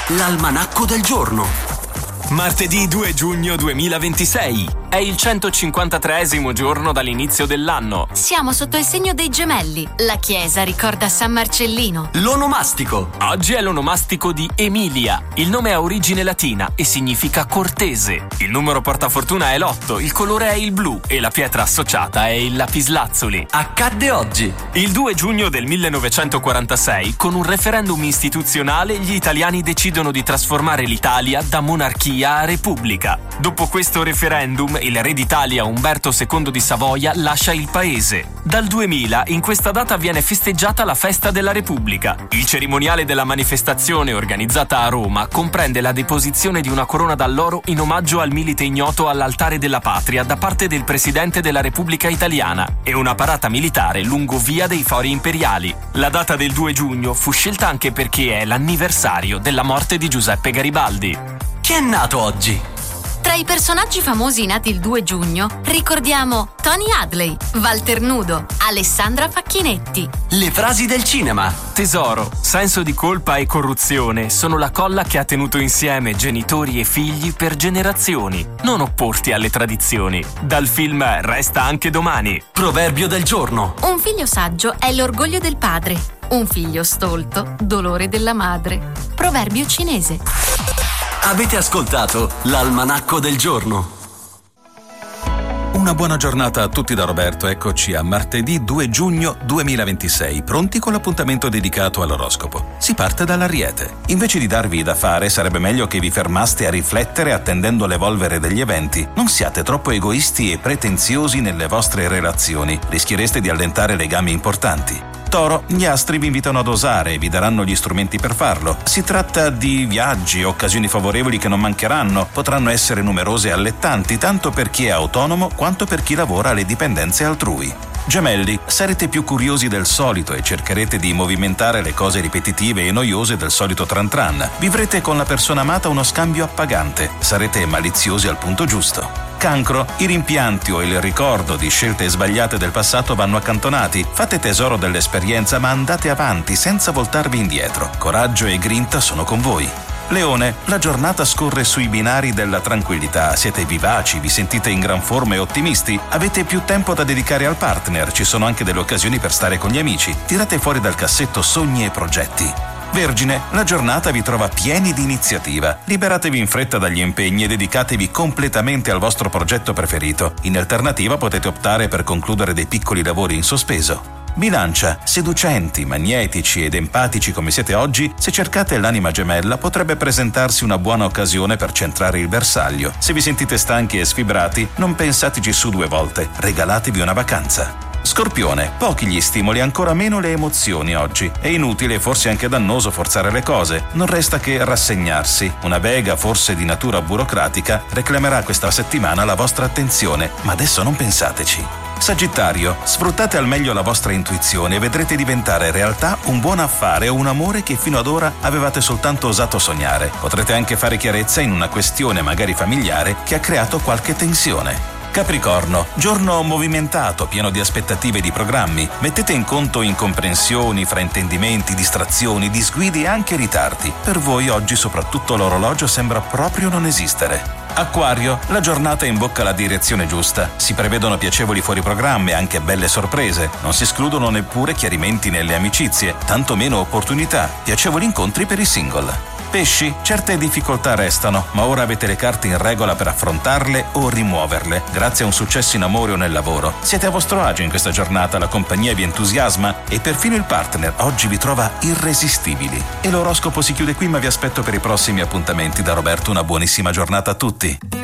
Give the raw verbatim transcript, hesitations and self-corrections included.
L'almanacco del giorno. Martedì due giugno duemilaventisei. È il centocinquantatreesimo giorno dall'inizio dell'anno. Siamo sotto il segno dei gemelli. La chiesa ricorda San Marcellino. L'onomastico. Oggi è l'onomastico di Emilia. Il nome ha origine latina e significa cortese. Il numero portafortuna è l'otto, il colore è il blu e la pietra associata è il lapislazzuli. Accadde oggi. Il due giugno del millenovecentoquarantasei, con un referendum istituzionale, gli italiani decidono di trasformare l'Italia da monarchia a repubblica. Dopo questo referendum, il re d'Italia Umberto secondo di Savoia lascia il paese. Dal duemila, in questa data viene festeggiata la festa della Repubblica. Il cerimoniale della manifestazione, organizzata a Roma, comprende la deposizione di una corona d'alloro in omaggio al milite ignoto all'altare della patria da parte del presidente della Repubblica Italiana e una parata militare lungo via dei Fori Imperiali. La data del due giugno fu scelta anche perché è l'anniversario della morte di Giuseppe Garibaldi. Chi è nato oggi? Tra i personaggi famosi nati il due giugno ricordiamo Tony Hadley, Walter Nudo, Alessandra Facchinetti. Le frasi del cinema. Tesoro, senso di colpa e corruzione sono la colla che ha tenuto insieme genitori e figli per generazioni. Non opporti alle tradizioni. Dal film Resta anche domani. Proverbio del giorno. Un figlio saggio è l'orgoglio del padre. Un figlio stolto, dolore della madre. Proverbio cinese. Avete ascoltato l'almanacco del giorno. Una buona giornata a tutti da Roberto. Eccoci a martedì due giugno duemilaventisei, pronti con l'appuntamento dedicato all'oroscopo. Si parte dall'Ariete. Invece di darvi da fare, sarebbe meglio che vi fermaste a riflettere attendendo l'evolvere degli eventi. Non siate troppo egoisti e pretenziosi nelle vostre relazioni. Rischiereste di allentare legami importanti. Toro, gli astri vi invitano ad osare e vi daranno gli strumenti per farlo. Si tratta di viaggi, occasioni favorevoli che non mancheranno, potranno essere numerose e allettanti tanto per chi è autonomo quanto per chi lavora alle dipendenze altrui. Gemelli, sarete più curiosi del solito e cercherete di movimentare le cose ripetitive e noiose del solito tran tran. Vivrete con la persona amata uno scambio appagante, sarete maliziosi al punto giusto. Cancro, i rimpianti o il ricordo di scelte sbagliate del passato vanno accantonati. Fate tesoro dell'esperienza ma andate avanti senza voltarvi indietro. Coraggio e grinta sono con voi. Leone, la giornata scorre sui binari della tranquillità, siete vivaci, vi sentite in gran forma e ottimisti, avete più tempo da dedicare al partner, ci sono anche delle occasioni per stare con gli amici, tirate fuori dal cassetto sogni e progetti. Vergine, la giornata vi trova pieni di iniziativa, liberatevi in fretta dagli impegni e dedicatevi completamente al vostro progetto preferito, in alternativa potete optare per concludere dei piccoli lavori in sospeso. Bilancia, seducenti, magnetici ed empatici come siete oggi, se cercate l'anima gemella potrebbe presentarsi una buona occasione per centrare il bersaglio. Se vi sentite stanchi e sfibrati, non pensateci su due volte, regalatevi una vacanza. Scorpione, pochi gli stimoli, ancora meno le emozioni oggi. È inutile e forse anche dannoso forzare le cose, non resta che rassegnarsi. Una vega, forse di natura burocratica, reclamerà questa settimana la vostra attenzione, ma adesso non pensateci. Sagittario, sfruttate al meglio la vostra intuizione e vedrete diventare realtà un buon affare o un amore che fino ad ora avevate soltanto osato sognare. Potrete anche fare chiarezza in una questione magari familiare che ha creato qualche tensione. Capricorno, giorno movimentato, pieno di aspettative e di programmi. Mettete in conto incomprensioni, fraintendimenti, distrazioni, disguidi e anche ritardi. Per voi oggi soprattutto l'orologio sembra proprio non esistere. Acquario, la giornata imbocca la direzione giusta. Si prevedono piacevoli fuori programma e anche belle sorprese. Non si escludono neppure chiarimenti nelle amicizie, tantomeno opportunità. Piacevoli incontri per i single. Pesci, certe difficoltà restano, ma ora avete le carte in regola per affrontarle o rimuoverle, grazie a un successo in amore o nel lavoro. Siete a vostro agio in questa giornata, la compagnia vi entusiasma e perfino il partner oggi vi trova irresistibili. E l'oroscopo si chiude qui, ma vi aspetto per i prossimi appuntamenti. Da Roberto una buonissima giornata a tutti.